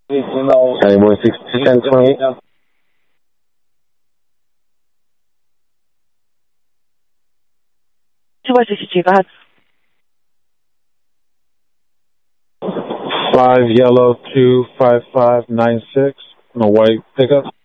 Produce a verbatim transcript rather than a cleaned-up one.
County boy six ten twenty-eight. two by sixty-two, go ahead. Five yellow two five five nine six in a white pickup.